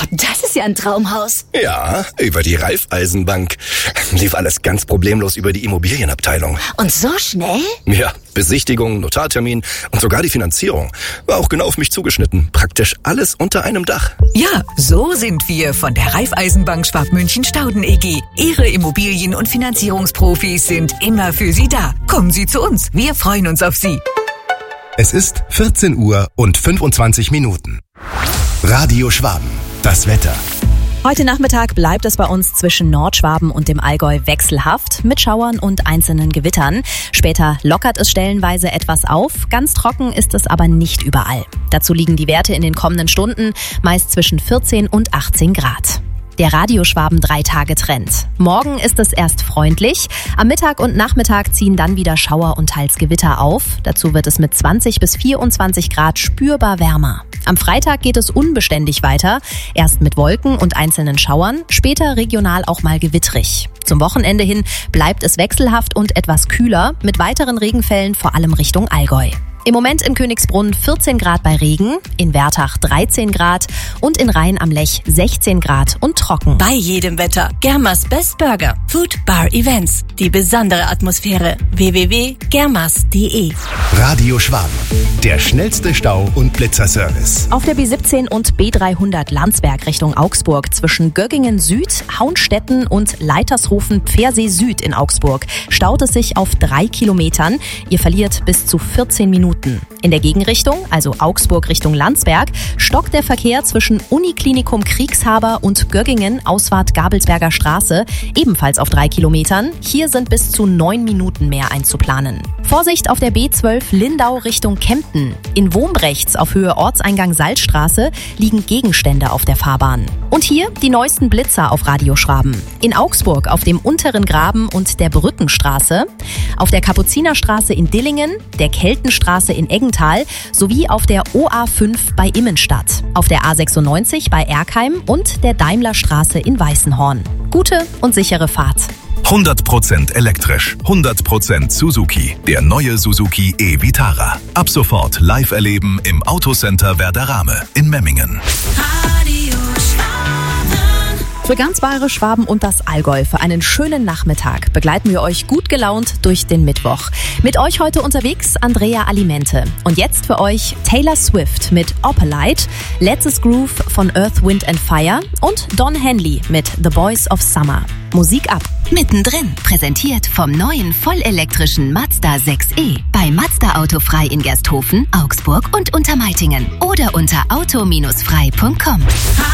das ist ja ein Traumhaus. Ja, über die Raiffeisenbank. Lief alles ganz problemlos über die Immobilienabteilung. Und so schnell? Ja, Besichtigung, Notartermin und sogar die Finanzierung. War auch genau auf mich zugeschnitten. Praktisch alles unter einem Dach. Ja, so sind wir von der Raiffeisenbank Schwabmünchen-Stauden EG. Ihre Immobilien- und Finanzierungsprofis sind immer für Sie da. Kommen Sie zu uns. Wir freuen uns auf Sie. Es ist 14 Uhr und 25 Minuten. Radio Schwaben. Das Wetter. Heute Nachmittag bleibt es bei uns zwischen Nordschwaben und dem Allgäu wechselhaft mit Schauern und einzelnen Gewittern. Später lockert es stellenweise etwas auf. Ganz trocken ist es aber nicht überall. Dazu liegen die Werte in den kommenden Stunden meist zwischen 14 und 18 Grad. Der Radio-Schwaben 3-Tage-Trend. Morgen ist es erst freundlich. Am Mittag und Nachmittag ziehen dann wieder Schauer und teils Gewitter auf. Dazu wird es mit 20 bis 24 Grad spürbar wärmer. Am Freitag geht es unbeständig weiter. Erst mit Wolken und einzelnen Schauern, später regional auch mal gewittrig. Zum Wochenende hin bleibt es wechselhaft und etwas kühler, mit weiteren Regenfällen vor allem Richtung Allgäu. Im Moment in Königsbrunn 14 Grad bei Regen, in Wertach 13 Grad und in Rhein am Lech 16 Grad und trocken. Bei jedem Wetter. Germas Best Burger. Food Bar Events. Die besondere Atmosphäre. www.germas.de. Radio Schwaben. Der schnellste Stau- und Blitzerservice. Auf der B17 und B300 Landsberg Richtung Augsburg zwischen Göggingen Süd, Haunstetten und Leitershofen-Pfersee Süd in Augsburg staut es sich auf 3 Kilometern. Ihr verliert bis zu 14 Minuten. In der Gegenrichtung, also Augsburg Richtung Landsberg, stockt der Verkehr zwischen Uniklinikum Kriegshaber und Göggingen Ausfahrt Gabelsberger Straße ebenfalls auf 3 Kilometern. Hier sind bis zu 9 Minuten mehr einzuplanen. Vorsicht auf der B12 Lindau Richtung Kempten. In Wombrechts auf Höhe Ortseingang Salzstraße liegen Gegenstände auf der Fahrbahn. Und hier die neuesten Blitzer auf Radio Schwaben. In Augsburg auf dem Unteren Graben und der Brückenstraße, auf der Kapuzinerstraße in Dillingen, der Keltenstraße in Eggental sowie auf der OA5 bei Immenstadt, auf der A96 bei Erkheim und der Daimlerstraße in Weißenhorn. Gute und sichere Fahrt. 100% elektrisch, 100% Suzuki. Der neue Suzuki e-Vitara. Ab sofort live erleben im Autocenter Werderame in Memmingen. Für ganz Bayerisch, Schwaben und das Allgäu für einen schönen Nachmittag begleiten wir euch gut gelaunt durch den Mittwoch. Mit euch heute unterwegs Andrea Alimente. Und jetzt für euch Taylor Swift mit Opalite, Let's Groove von Earth, Wind & Fire und Don Henley mit The Boys of Summer. Musik ab. Mittendrin, präsentiert vom neuen vollelektrischen Mazda 6e. Bei Mazda Autofrei in Gersthofen, Augsburg und Untermeitingen. Oder unter auto-frei.com.